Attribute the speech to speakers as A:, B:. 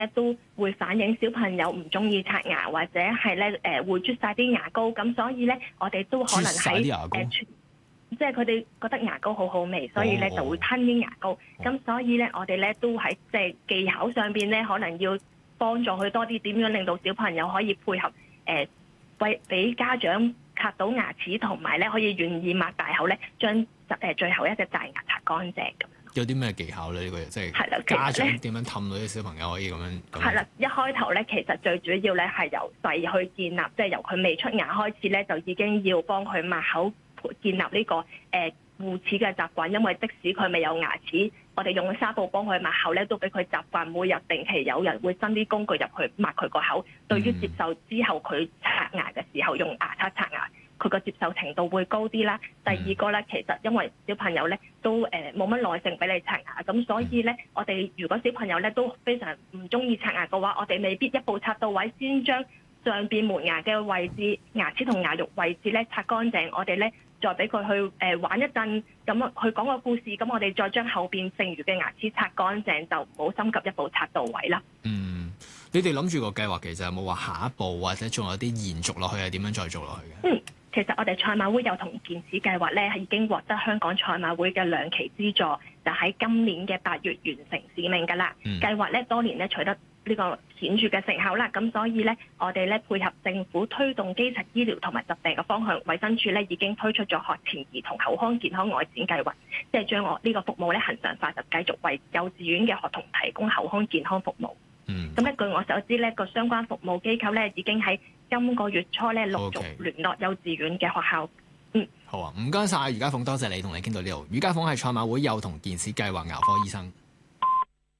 A: 都會反映小朋友唔中意刷牙，或者係咧會啜晒啲牙膏，咁所以咧我哋都可能喺即係佢哋覺得牙膏好好味，所以咧就會吞啲牙膏。咁所以咧我哋咧都喺即係技巧上邊咧，可能要幫助佢多啲，點樣令到小朋友可以配合俾家長刷到牙齒，同埋咧可以願意擘大口咧將最後一隻大牙刷乾淨咁。
B: 有啲咩技巧咧？呢個即係家長點樣氹到啲小朋友可以咁樣？
A: 係啦，一開頭咧，其實最主要咧係由細去建立，即係由佢未出牙開始咧，就已經要幫佢擘口，建立呢個護齒嘅習慣。因為即使佢未有牙齒，我哋用紗布幫佢擘口咧，都俾佢習慣。每日定期有人會伸啲工具入去擘佢個口。對於接受之後佢刷牙嘅時候用牙刷刷牙，佢個接受程度會高啲啦。第二個咧，其實因為小朋友咧都冇乜耐性俾你刷牙，咁所以咧，我哋如果小朋友咧都非常唔中意刷牙嘅話，我哋未必一步刷到位，先將上邊門牙嘅位置、牙齒同牙肉位置咧刷乾淨。我哋咧再俾佢去玩一陣，咁去講個故事，咁我哋再將後邊剩餘嘅牙齒刷乾淨，就唔好心急一步刷到位啦。
B: 你哋諗住個計劃其實有冇話下一步或者仲有啲延續落去係點樣再做落去嘅？
A: 其實我哋賽馬會幼童健齒計劃咧，係已經獲得香港賽馬會嘅2期資助，就喺今年嘅8月完成使命㗎啦。計劃咧多年咧取得呢個顯著嘅成效啦，咁所以咧我哋咧配合政府推動基層醫療同埋疾病嘅方向，衛生署咧已經推出咗學前兒童口腔健康外展計劃，即係將我呢個服務咧恆常化，就繼續為幼稚園嘅學童提供口腔健康服務。咁據我所知咧，個相關服務機構咧已經喺今個月初咧陸續聯絡幼稚園嘅學校。
B: 好啊，唔該晒，余嘉鳳，多謝你同你傾到呢度。余嘉鳳係賽馬會幼童健齒計劃牙科醫生。